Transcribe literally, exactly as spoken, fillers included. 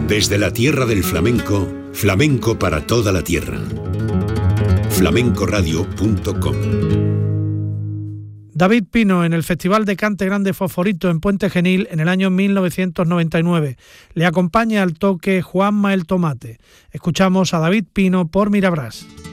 Desde la tierra del flamenco, flamenco para toda la tierra. flamenco radio punto com. David Pino en el Festival de Cante Grande Fosforito en Puente Genil en el año mil novecientos noventa y nueve. Le acompaña al toque Juanma el Tomate. Escuchamos a David Pino por Mirabrás.